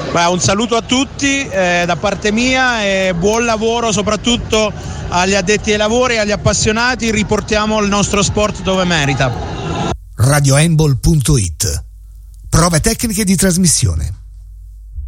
Un saluto a tutti da parte mia e buon lavoro soprattutto agli addetti ai lavori e agli appassionati. Riportiamo il nostro sport dove merita. radiohandball.it. Prove tecniche di trasmissione.